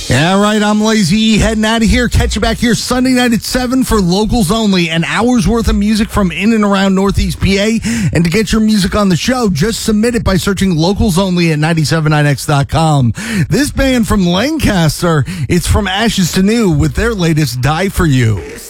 Yeah, right. I'm Lazy E heading out of here. Catch you back here Sunday night at 7 for Locals Only. An hour's worth of music from in and around Northeast PA. And to get your music on the show, just submit it by searching Locals Only at 979x.com. This band from Lancaster, it's From Ashes to New with their latest Die For You.